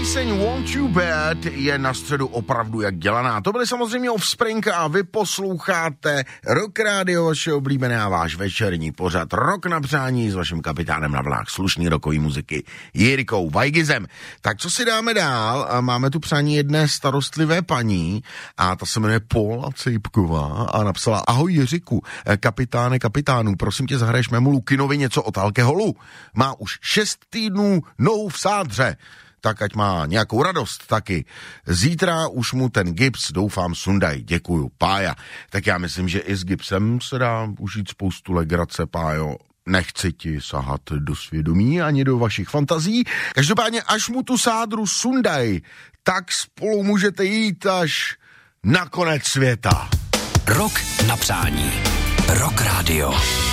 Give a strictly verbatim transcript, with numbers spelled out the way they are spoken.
píseň Want You Bad je na středu opravdu jak dělaná. To byly samozřejmě Offspring a vy posloucháte Rock Radio, vaše oblíbené a váš večerní pořad Rock na přání s vaším kapitánem na vlnách slušný rockový muziky Jirkou Vajgizem. Tak co si dáme dál? Máme tu přání jedné starostlivé paní a ta se jmenuje Paula Cejpková a napsala: ahoj Jiřiku, kapitáne kapitánů, prosím tě, zahraješ mému Lukinovi něco od alkoholu. Má už šest týdnů nohu v sádře, tak ať má nějakou radost taky. Zítra už mu ten gips, doufám, sundaj. Děkuju, Pája. Tak já myslím, že i s gipsem se dá užít spoustu legrace, Pájo. Nechci ti sahat do svědomí ani do vašich fantazí. Každopádně, až mu tu sádru sundaj, tak spolu můžete jít až na konec světa. Rock na přání. Rock Radio.